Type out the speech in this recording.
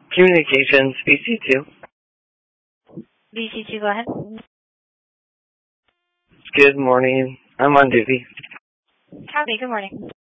Communications, BC2. BC2, go ahead. Good morning. I'm on duty. Copy, good morning.